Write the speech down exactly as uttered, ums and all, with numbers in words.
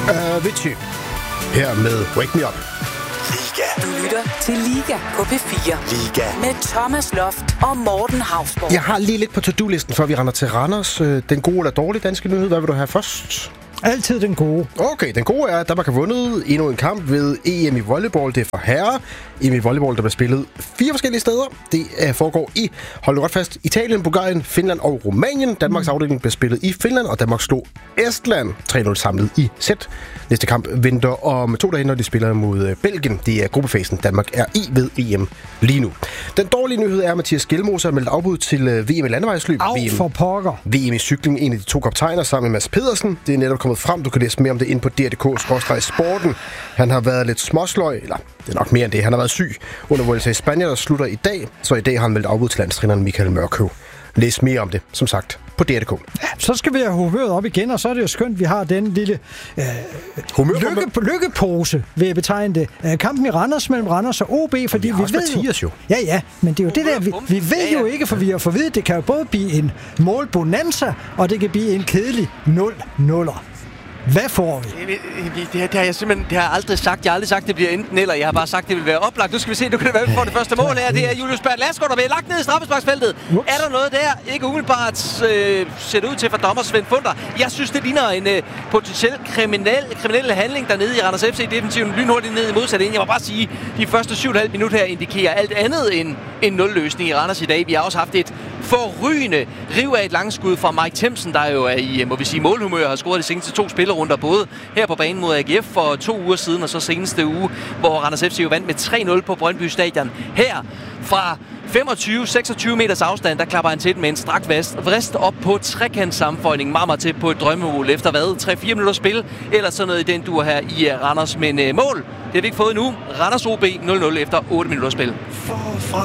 Avicii. Her med Wake Me Up. Du lytter til Liga på P fire. Liga. Med Thomas Loft og Morten Hausborg. Jeg har lige lidt på to-do-listen, før vi render til Randers. Den gode eller dårlige danske nyhed, hvad vil du have først? Altid den gode. Okay, den gode er, at Danmark har vundet endnu en kamp ved E M i volleyball. Det er for herrer. E M i volleyball, der bliver spillet fire forskellige steder. Det uh, foregår i, hold nu godt fast, Italien, Bulgarien, Finland og Rumænien. Danmarks mm. afdeling bliver spillet i Finland, og Danmark slog Estland tre nul samlet i sæt. Næste kamp venter om to dage, når de spiller mod Belgien. Det er gruppefasen, Danmark er i ved E M lige nu. Den dårlige nyhed er, at Mathias Gjelmose har meldt afbud til V M i landevejsløb. Af for pokker. V M i cykling, en af de to kaptajner sammen med Mads Pedersen. Det er netop kommet frem. Du kan læse mere om det inde på D R punktum D K skråstreg sporten. Han har været lidt småsløj, eller det er nok mere end det. Han har været syg under Vuelta i Spanien, der slutter i dag. Så i dag har han meldt afbud til landstræneren Michael Mørkøv. Læs mere om det, som sagt, på D R punktum D K. Ja, så skal vi have humøret op igen, og så er det jo skønt, at vi har den lille øh, lykke, lykkepose, vil jeg betegne det. Øh, kampen i Randers mellem Randers og O B, fordi vi, vi ved jo, jo... Ja, ja, men det er jo det der, vi, vi ved jo ikke, for vi har fået vidt, det kan jo både blive en målbonanza, og det kan blive en kedelig nul nuller. Hvad får vi? Det, det, det, det har jeg simpelthen det har jeg aldrig sagt. Jeg har aldrig sagt, at det bliver enten eller. Jeg har bare sagt, at det vil være oplagt. Nu skal vi se, nu kan det være, vi får det første mål her. Det er Julius Bert Ladsgaard, der bliver lagt ned i straffesparksfeltet. Er der noget der? Ikke umiddelbart øh, ser det ud til for dommer Svend Funder. Jeg synes, det ligner en øh, potentiel kriminel, kriminel handling dernede i Randers F C. Definitivt lynhurtigt ned i modsat ind. Jeg må bare sige, de første syv komma fem minutter her indikerer alt andet end en nul-løsning i Randers i dag. Vi har også haft et forrygende riv af et langskud fra Mike Themsen, der jo er i, må vi sige, målhumør og har scoret de seneste to spillerunder, både her på banen mod A G F for to uger siden, og så seneste uge, hvor Randers F C jo vandt med tre nul på Brøndby Stadion. Her fra femogtyve til seksogtyve meters afstand, der klapper han til med en strakt vrist op på trekant sammenføjning. Meget, meget tæt på et drømmemål efter hvad? tre fire minutter spil, eller sådan noget i den dur her i Randers. Men uh, mål, det har vi ikke fået endnu. Randers O B nul nul efter otte minutter spil. Forfra